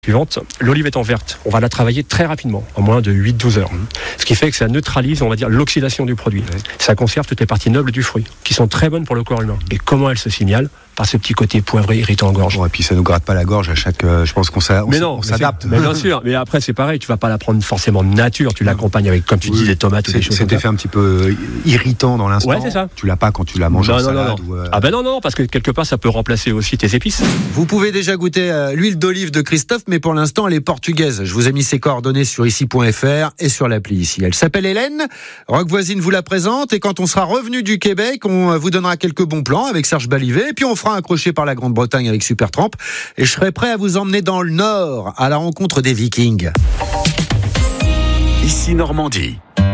Suivante, l'olive étant verte, on va la travailler très rapidement, en moins de 8-12 heures. Ce qui fait que ça neutralise, on va dire, l'oxydation du produit. Ça conserve toutes les parties nobles du fruit, qui sont très bonnes pour le corps humain. Et comment elles se signalent ? Par ce petit côté poivré, irritant en gorge. Bon, et puis ça nous gratte pas la gorge à chaque. Je pense qu'on s'adapte. Mais bien sûr. Mais après c'est pareil, tu vas pas la prendre forcément de nature. Tu l'accompagnes avec, comme tu dis, des tomates ou des choses. Cet effet un petit peu irritant dans l'instant. Ouais, c'est ça. Tu l'as pas quand tu la manges en salade. Ah ben non, parce que quelque part ça peut remplacer aussi tes épices. Vous pouvez déjà goûter l'huile d'olive de Christophe, mais pour l'instant elle est portugaise. Je vous ai mis ses coordonnées sur ici.fr et sur l'appli ici. Elle s'appelle Hélène. Rock Voisine vous la présente, et quand on sera revenu du Québec, on vous donnera quelques bons plans avec Serge Balivet, et puis on fera un crochet par la Grande-Bretagne avec Supertramp, et je serai prêt à vous emmener dans le Nord à la rencontre des Vikings. Ici Normandie.